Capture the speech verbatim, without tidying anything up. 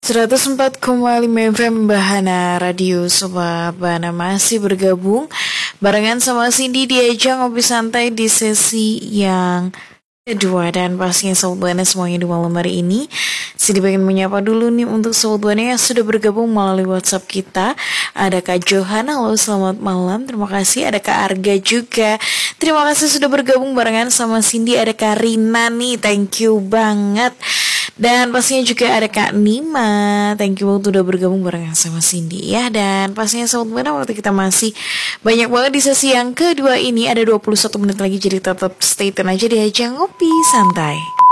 seratus empat koma lima F M Bahana Radio Sobat Bahana masih bergabung barengan sama Cindy di ajang ngopi santai di sesi yang kedua. Dan pastinya Sobat Bahana semuanya di malam hari ini Cindy pengen menyapa dulu nih untuk Sobat Bahana yang sudah bergabung melalui WhatsApp kita. Ada Kak Johan, halo selamat malam, terima kasih. Ada Kak Arga juga, terima kasih sudah bergabung barengan sama Cindy. Ada Kak Rina nih, thank you banget. Dan pastinya juga ada Kak Nima, thank you banget udah bergabung barengan sama Cindy ya. Dan pastinya Sobat Bahana waktu kita masih banyak banget di sesi yang kedua ini. Ada dua puluh satu menit lagi, jadi tetap stay tune aja di ajang ngopi santai.